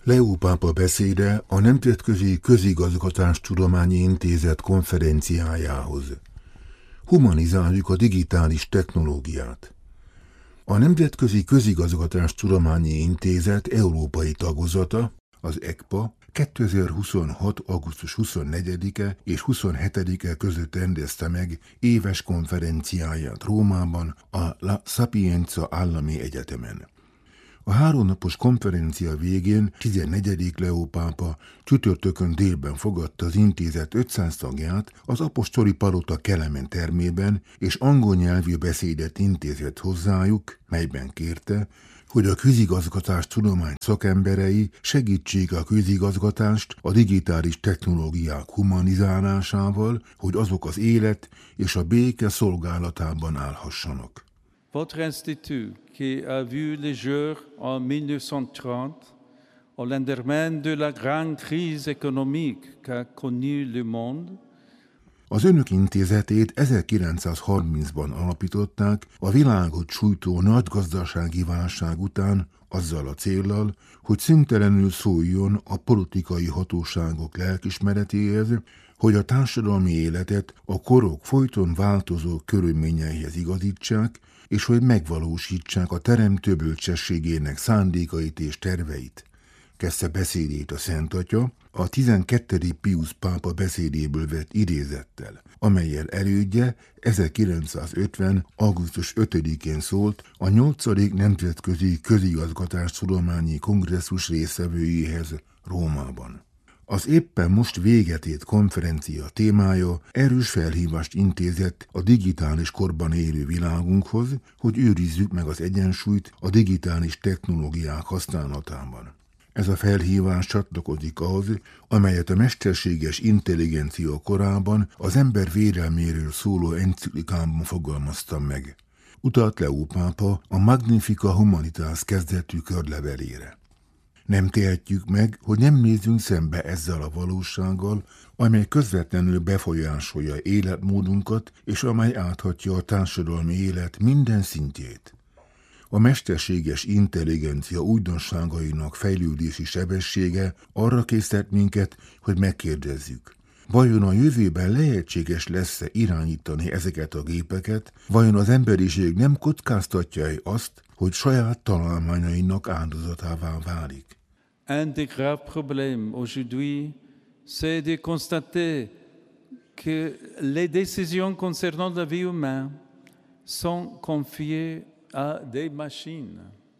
Leó pápa beszéde a Nemzetközi Közigazgatástudományi Intézet konferenciájához. Humanizáljuk a digitális technológiát. A Nemzetközi Közigazgatástudományi Intézet európai tagozata, az ECPA, 2026. augusztus 24-e és 27-e között rendezte meg éves konferenciáját Rómában, a La Sapienza Állami Egyetemen. A 3 napos konferencia végén 14. Leó pápa csütörtökön délben fogadta az intézet 500 tagját az apostoli palota Kelemen termében, és angol nyelvű beszédet intézett hozzájuk, melyben kérte, hogy a közigazgatás tudomány szakemberei segítsék a közigazgatást a digitális technológiák humanizálásával, hogy azok az élet és a béke szolgálatában állhassanak. Votre institut, qui a vu le jour en 1930, au lendemain de la grande crise économique qu'a connue le monde, az önök intézetét 1930-ban alapították a világot sújtó nagy gazdasági válság után azzal a céllal, hogy szüntelenül szóljon a politikai hatóságok lelkismeretéhez, hogy a társadalmi életet a korok folyton változó körülményeihez igazítsák, és hogy megvalósítsák a teremtő bölcsességének szándékait és terveit. Kezdte beszédét a Szent Atya a 12. Piusz pápa beszédéből vett idézettel, amellyel elődje 1950. augusztus 5-én szólt a 8. Nemzetközi Közigazgatástudományi Kongresszus résztvevőihez Rómában. Az éppen most véget ért konferencia témája erős felhívást intézett a digitális korban élő világunkhoz, hogy őrizzük meg az egyensúlyt a digitális technológiák használatában. Ez a felhívás csatlakozik ahhoz, amelyet a mesterséges intelligencia korában az ember védelméről szóló enciklikámban fogalmaztam meg. Utalt Leó pápa a Magnificat Humanitas kezdetű körlevelére. Nem tehetjük meg, hogy nem nézzünk szembe ezzel a valósággal, amely közvetlenül befolyásolja életmódunkat, és amely áthatja a társadalmi élet minden szintjét. A mesterséges intelligencia újdonságainak fejlődési sebessége arra késztet minket, hogy megkérdezzük. Vajon a jövőben lehetséges lesz-e irányítani ezeket a gépeket, vajon az emberiség nem kockáztatja-e azt, hogy saját találmányainak áldozatává válik? un des graves problèmes aujourd'hui, c'est de constater que les décisions concernant la vie humaine sont confiées à des machines.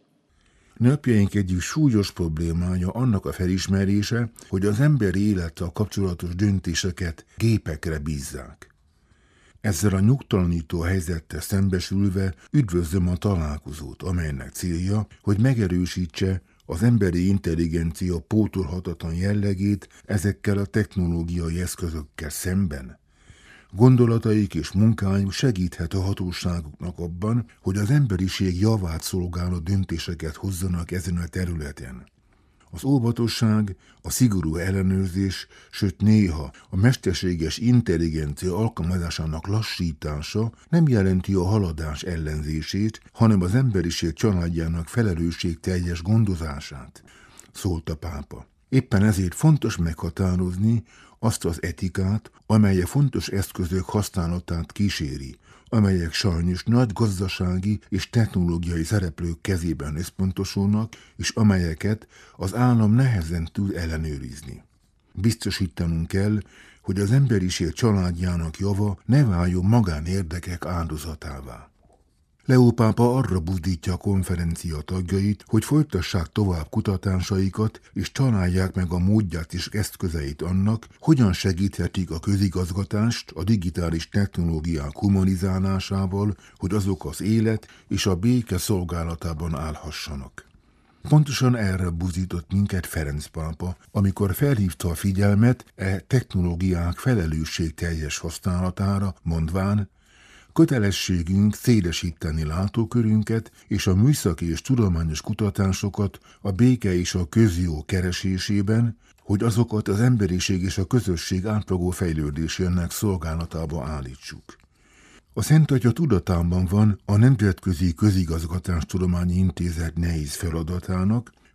Napjaink egyik súlyos problémája annak a felismerése, hogy az emberi élettel kapcsolatos döntéseket gépekre bízzák. Ezzel a nyugtalanító helyzettel szembesülve üdvözlöm a találkozót, amelynek célja, hogy megerősítse az emberi intelligencia pótolhatatlan jellegét ezekkel a technológiai eszközökkel szemben. Gondolataik és munkájuk segíthet a hatóságoknak abban, hogy az emberiség javát szolgáló döntéseket hozzanak ezen a területen. Az óvatosság, a szigorú ellenőrzés, sőt néha a mesterséges intelligencia alkalmazásának lassítása nem jelenti a haladás ellenzését, hanem az emberiség családjának felelősségteljes gondozását, szólt a pápa. Éppen ezért fontos meghatározni azt az etikát, amely a fontos eszközök használatát kíséri, amelyek sajnos nagy gazdasági és technológiai szereplők kezében összpontosulnak, és amelyeket az állam nehezen tud ellenőrizni. Biztosítanunk kell, hogy az emberiség családjának java ne váljon magánérdekek áldozatává. Leó pápa arra buzdítja a konferencia tagjait, hogy folytassák tovább kutatásaikat, és találják meg a módját és eszközeit annak, hogyan segíthetik a közigazgatást a digitális technológiák humanizálásával, hogy azok az élet és a béke szolgálatában állhassanak. Pontosan erre buzdított minket Ferenc pápa, amikor felhívta a figyelmet technológiák felelősségteljes használatára, mondván: kötelességünk szélesíteni látókörünket és a műszaki és tudományos kutatásokat a béke és a közjó keresésében, hogy azokat az emberiség és a közösség átfogó fejlődésének szolgálatába állítsuk. A Szent Atya tudatában van a Nemzetközi Közigazgatástudományi Intézet nehéz feladatának,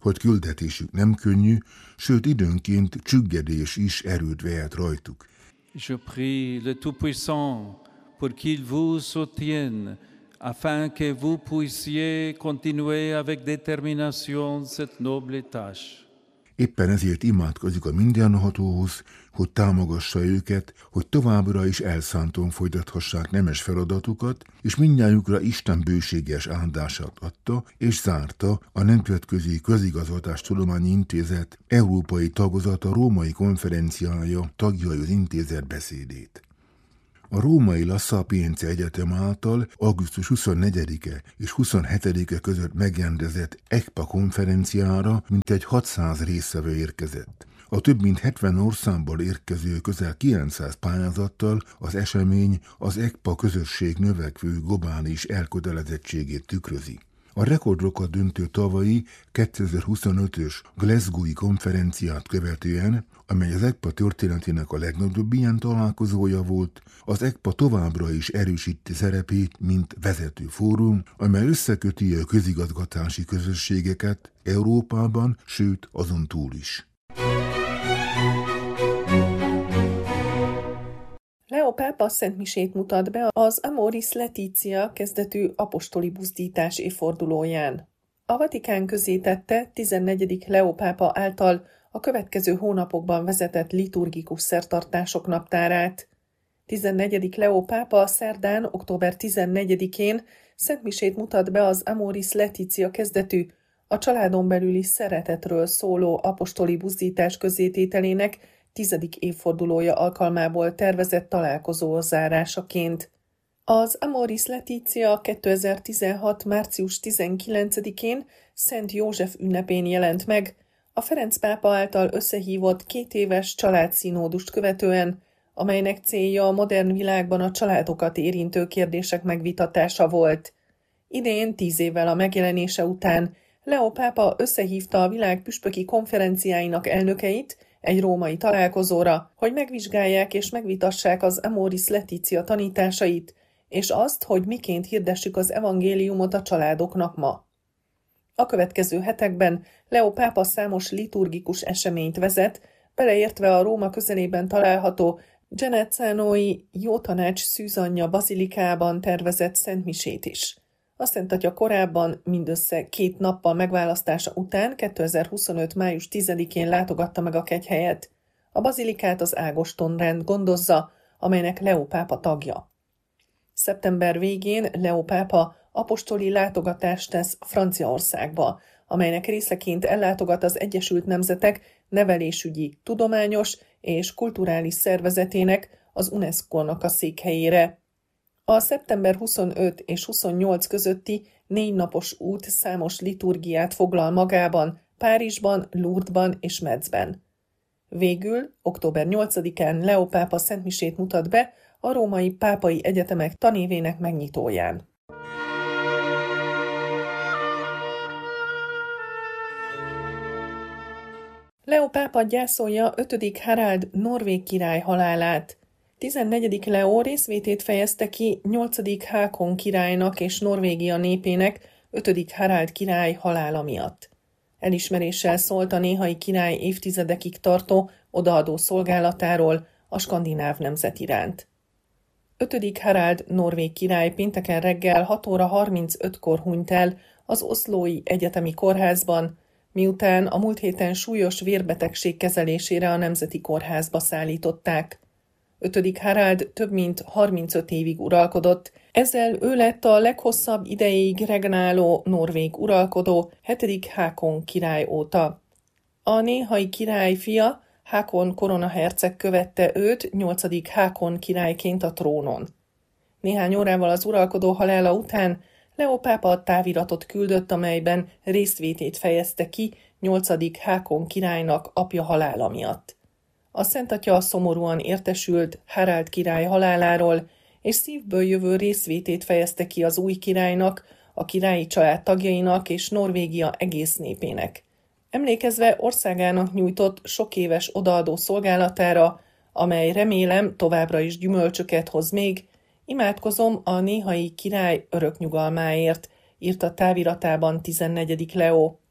hogy küldetésük nem könnyű, sőt időnként csüggedés is erőt vehet rajtuk. Je prie le Tout-Puissant pour qu'il vous soutienne, afin que vous puissiez continuer avec détermination cette noble tâche. Éppen ezért imádkozik a Mindenhatóhoz, hogy támogassa őket, hogy továbbra is elszánton folytathassák nemes feladatukat, és mindnyájukra Isten bőséges áldását adta, és zárta a Nemzetközi Közigazgatástudományi Intézet európai tagozata római konferenciája tagjai az intézet beszédét. A római La Sapienza Egyetem által augusztus 24-e és 27-e között megrendezett ECPA konferenciára mintegy 600 résztvevő érkezett. A több mint 70 országból érkező közel 900 pályázattal az esemény az ECPA közösség növekvő globális elkötelezettségét tükrözi. A rekordrokat döntő tavalyi 2025-ös Glasgow-i konferenciát követően, amely az ECPA történetének a legnagyobb ilyen találkozója volt, az ECPA továbbra is erősíti szerepét, mint vezető fórum, amely összeköti a közigazgatási közösségeket Európában, sőt azon túl is. Leó pápa szentmisét mutat be az Amoris Laetitia kezdetű apostoli buzdítás évfordulóján. A Vatikán közé tette 14. Leó pápa által a következő hónapokban vezetett liturgikus szertartások naptárát. 14. Leó pápa szerdán, október 14-én szentmisét mutat be az Amoris Laetitia kezdetű, a családon belüli szeretetről szóló apostoli buzdítás közzétételének 10. évfordulója alkalmából tervezett találkozó zárásaként. Az Amoris Laetitia 2016. március 19-én Szent József ünnepén jelent meg, a Ferenc pápa által összehívott 2 éves családszínódust követően, amelynek célja a modern világban a családokat érintő kérdések megvitatása volt. Idén 10 évvel a megjelenése után Leó pápa összehívta a világ püspöki konferenciáinak elnökeit egy római találkozóra, hogy megvizsgálják és megvitassák az Amoris Laetitia tanításait, és azt, hogy miként hirdessük az evangéliumot a családoknak ma. A következő hetekben Leó pápa számos liturgikus eseményt vezet, beleértve a Róma közelében található Genezzánói Jótanács szűzanyja bazilikában tervezett szentmisét is. A Szentatya korábban, mindössze 2 nappal megválasztása után, 2025. május 10-én látogatta meg a kegyhelyet. A bazilikát az Ágoston rend gondozza, amelynek Leó pápa tagja. Szeptember végén Leó pápa apostoli látogatást tesz Franciaországba, amelynek részeként ellátogat az Egyesült Nemzetek nevelésügyi, tudományos és kulturális szervezetének, az UNESCO-nak a székhelyére. A szeptember 25 és 28 közötti 4 napos út számos liturgiát foglal magában Párizsban, Lourdesban és Metzben. Végül október 8-án Leó pápa szentmisét mutat be a római pápai egyetemek tanévének megnyitóján. Leó pápa gyászolja 5. Harald norvég király halálát. 14. Leó részvétét fejezte ki 8. Hákon királynak és Norvégia népének 5. Harald király halála miatt. Elismeréssel szólt a néhai király évtizedekig tartó odaadó szolgálatáról a skandináv nemzet iránt. 5. Harald norvég király pénteken reggel 6 óra 35-kor hunyt el az oszlói egyetemi kórházban, miután a múlt héten súlyos vérbetegség kezelésére a Nemzeti Kórházba szállították. 5. Harald több mint 35 évig uralkodott, ezzel ő lett a leghosszabb ideig regnáló norvég uralkodó 7. Hákon király óta. A néhai király fia, Hákon koronaherceg követte őt 8. Hákon királyként a trónon. Néhány órával az uralkodó halála után Leó pápa táviratot küldött, amelyben részvétét fejezte ki 8. Hákon királynak apja halála miatt. A Szentatya szomorúan értesült Harald király haláláról, és szívből jövő részvétét fejezte ki az új királynak, a királyi család tagjainak és Norvégia egész népének. Emlékezve országának nyújtott sok éves odaadó szolgálatára, amely remélem továbbra is gyümölcsöket hoz még, imádkozom a néhai király örök nyugalmáért, írta táviratában 14. Leó.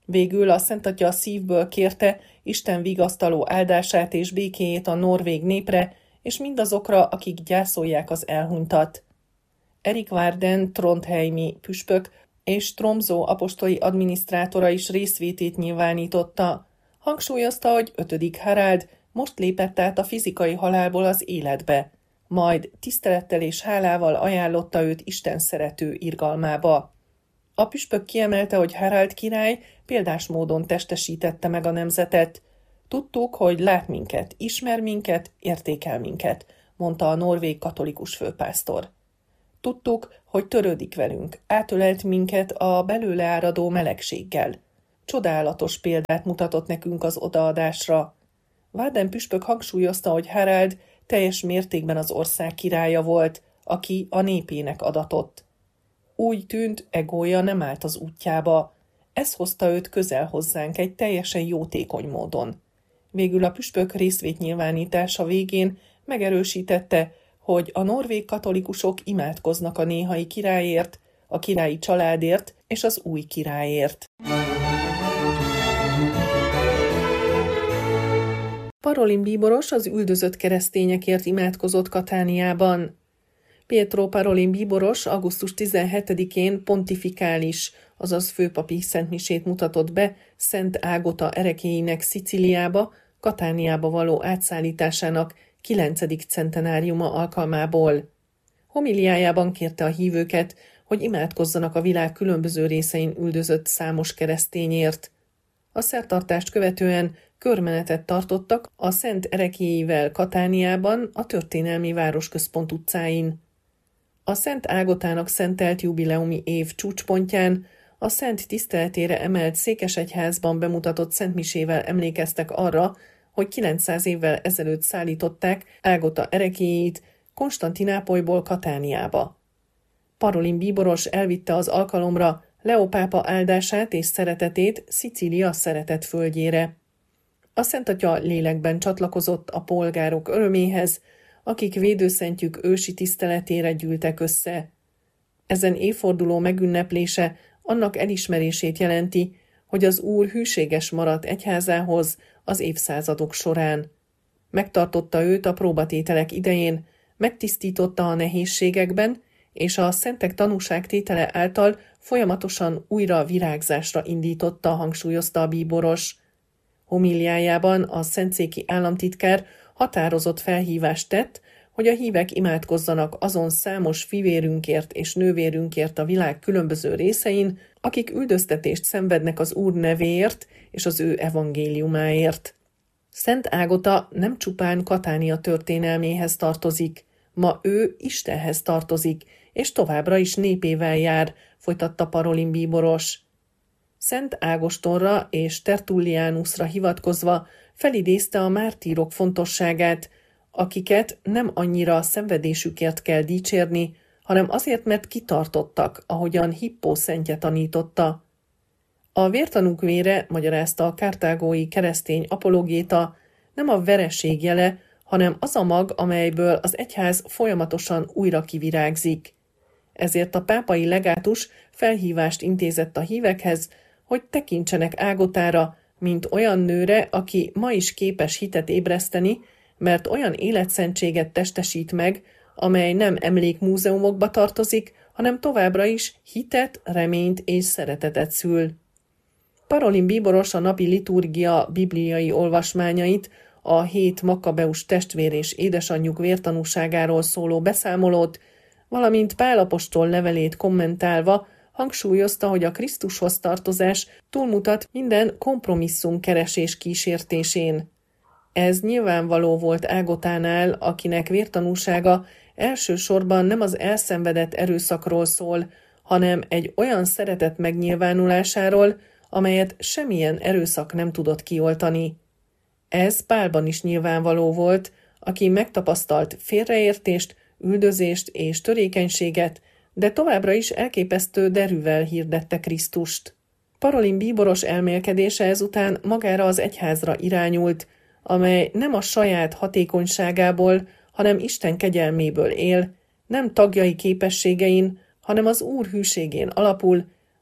Végül a Szentatya szívből kérte Isten vigasztaló áldását és békéjét a norvég népre, és mindazokra, akik gyászolják az elhunytat. Erik Varden trondheimi püspök és Tromsø apostoli adminisztrátora is részvétét nyilvánította. Hangsúlyozta, hogy 5. Harald most lépett át a fizikai halálból az életbe, majd tisztelettel és hálával ajánlotta őt Isten szerető irgalmába. A püspök kiemelte, hogy Harald király példás módon testesítette meg a nemzetet. Tudtuk, hogy lát minket, ismer minket, értékel minket, mondta a norvég katolikus főpásztor. Tudtuk, hogy törődik velünk, átölelt minket a belőle áradó melegséggel. Csodálatos példát mutatott nekünk az odaadásra. Varden püspök hangsúlyozta, hogy Harald teljes mértékben az ország királya volt, aki a népének adatott. Úgy tűnt, egója nem állt az útjába. Ez hozta őt közel hozzánk egy teljesen jótékony módon. Végül a püspök részvétnyilvánítása végén megerősítette, hogy a norvég katolikusok imádkoznak a néhai királyért, a királyi családért és az új királyért. Parolin bíboros az üldözött keresztényekért imádkozott Katániában. Pietro Parolin bíboros augusztus 17-én pontifikális, azaz főpapi szentmisét mutatott be Szent Ágota erekéinek Szicíliába, Katániába való átszállításának 9. centenáriuma alkalmából. Homiliájában kérte a hívőket, hogy imádkozzanak a világ különböző részein üldözött számos keresztényért. A szertartást követően körmenetet tartottak a Szent erekéivel Katániában, a történelmi városközpont utcáin. A Szent Ágotának szentelt jubileumi év csúcspontján a szent tiszteletére emelt székesegyházban bemutatott szentmisével emlékeztek arra, hogy 900 évvel ezelőtt szállították Ágota erekéjét Konstantinápolyból Katániába. Parolin bíboros elvitte az alkalomra Leó pápa áldását és szeretetét Szicília szeretett földjére. A Szentatya lélekben csatlakozott a polgárok öröméhez, akik védőszentjük ősi tiszteletére gyűltek össze. Ezen évforduló megünneplése annak elismerését jelenti, hogy az Úr hűséges maradt egyházához az évszázadok során. Megtartotta őt a próbatételek idején, megtisztította a nehézségekben, és a szentek tanúságtétele által folyamatosan újra virágzásra indította, hangsúlyozta a bíboros. Homiliájában a szentszéki államtitkár határozott felhívást tett, hogy a hívek imádkozzanak azon számos fivérünkért és nővérünkért a világ különböző részein, akik üldöztetést szenvednek az Úr nevéért és az ő evangéliumáért. Szent Ágota nem csupán Katánia történelméhez tartozik, ma ő Istenhez tartozik, és továbbra is népével jár, folytatta Parolin bíboros. Szent Ágostonra és Tertullianusra hivatkozva felidézte a mártírok fontosságát, akiket nem annyira a szenvedésükért kell dicsérni, hanem azért, mert kitartottak, ahogyan Hippó szentje tanította. A vértanúk vére, magyarázta a kartágói keresztény apologéta, nem a vereség jele, hanem az a mag, amelyből az egyház folyamatosan újra kivirágzik. Ezért a pápai legátus felhívást intézett a hívekhez, hogy tekintsenek Ágotára, mint olyan nőre, aki ma is képes hitet ébreszteni, mert olyan életszentséget testesít meg, amely nem emlékmúzeumokba tartozik, hanem továbbra is hitet, reményt és szeretetet szül. Parolin bíboros a napi liturgia bibliai olvasmányait, a 7 Makkabeus testvér és édesanyjuk vértanúságáról szóló beszámolót, valamint Pál apostol levelét kommentálva hangsúlyozta, hogy a Krisztushoz tartozás túlmutat minden kompromisszumkeresés kísértésén. Ez nyilvánvaló volt Ágotánál, akinek vértanúsága elsősorban nem az elszenvedett erőszakról szól, hanem egy olyan szeretet megnyilvánulásáról, amelyet semmilyen erőszak nem tudott kioltani. Ez Pálban is nyilvánvaló volt, aki megtapasztalt félreértést, üldözést és törékenységet, de továbbra is elképesztő derűvel hirdette Krisztust. Parolin bíboros elmélkedése ezután magára az egyházra irányult, amely nem a saját hatékonyságából, hanem Isten kegyelméből él, nem tagjai képességein, hanem az Úr hűségén alapul,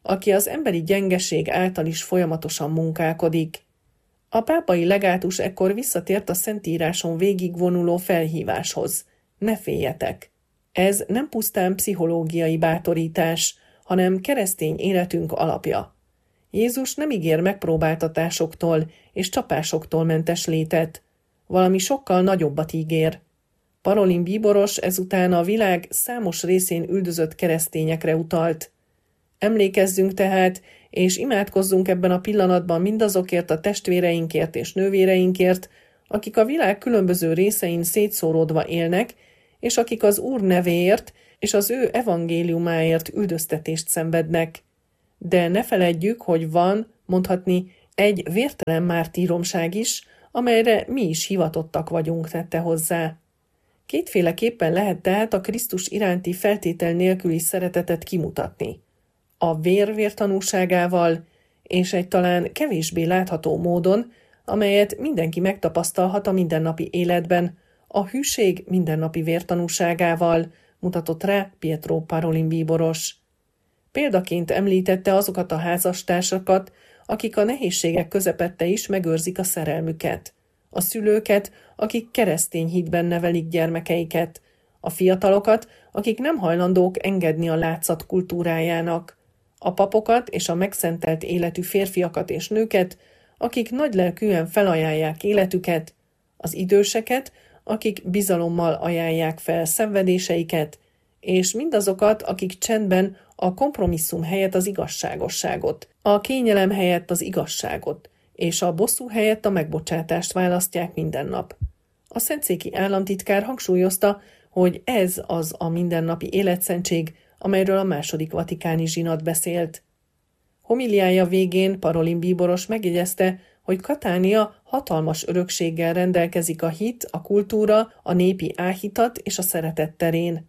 aki az emberi gyengeség által is folyamatosan munkálkodik. A pápai legátus ekkor visszatért a Szentíráson végigvonuló felhíváshoz. Ne féljetek! Ez nem pusztán pszichológiai bátorítás, hanem keresztény életünk alapja. Jézus nem ígér megpróbáltatásoktól és csapásoktól mentes létet, valami sokkal nagyobbat ígér. Parolin bíboros ezután a világ számos részén üldözött keresztényekre utalt. Emlékezzünk tehát, és imádkozzunk ebben a pillanatban mindazokért a testvéreinkért és nővéreinkért, akik a világ különböző részein szétszóródva élnek, és akik az Úr nevéért és az ő evangéliumáért üldöztetést szenvednek. De ne feledjük, hogy van, mondhatni, egy vértelen mártíromság is, amelyre mi is hivatottak vagyunk, tette hozzá. Kétféleképpen lehet tehát a Krisztus iránti feltétel nélküli szeretetet kimutatni. A vértanúságával és egy talán kevésbé látható módon, amelyet mindenki megtapasztalhat a mindennapi életben, a hűség mindennapi vértanúságával, mutatott rá Pietro Parolin bíboros. Példaként említette azokat a házastársakat, akik a nehézségek közepette is megőrzik a szerelmüket, a szülőket, akik keresztény hitben nevelik gyermekeiket, a fiatalokat, akik nem hajlandók engedni a látszat kultúrájának, a papokat és a megszentelt életű férfiakat és nőket, akik nagylelkűen felajánlják életüket, az időseket, akik bizalommal ajánlják fel szenvedéseiket, és mindazokat, akik csendben a kompromisszum helyett az igazságosságot, a kényelem helyett az igazságot, és a bosszú helyett a megbocsátást választják minden nap. A szentszéki államtitkár hangsúlyozta, hogy ez az a mindennapi életszentség, amelyről a második vatikáni zsinat beszélt. Homiliája végén Parolin bíboros megjegyezte, hogy Katánia hatalmas örökséggel rendelkezik a hit, a kultúra, a népi áhítat és a szeretet terén.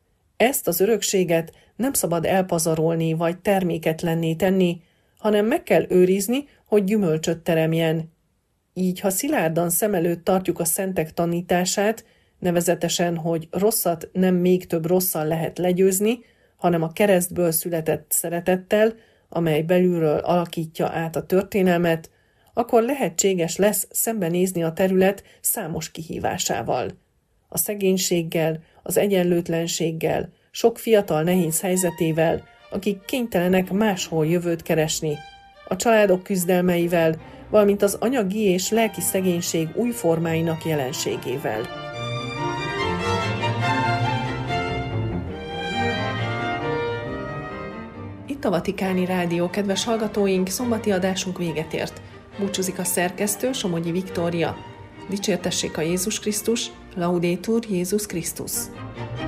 Ezt az örökséget nem szabad elpazarolni vagy terméketlenné tenni, hanem meg kell őrizni, hogy gyümölcsöt teremjen. Így, ha szilárdan szem előtt tartjuk a szentek tanítását, nevezetesen, hogy rosszat nem még több rosszal lehet legyőzni, hanem a keresztből született szeretettel, amely belülről alakítja át a történelmet, akkor lehetséges lesz szembenézni a terület számos kihívásával. A szegénységgel, az egyenlőtlenséggel, sok fiatal nehéz helyzetével, akik kénytelenek máshol jövőt keresni, a családok küzdelmeivel, valamint az anyagi és lelki szegénység új formáinak jelenségével. Itt a Vatikáni Rádió, kedves hallgatóink, szombati adásunk véget ért. Búcsúzik a szerkesztő, Somogyi Viktória. Dicsértessék a Jézus Krisztus, Laudetur Jézus Krisztus!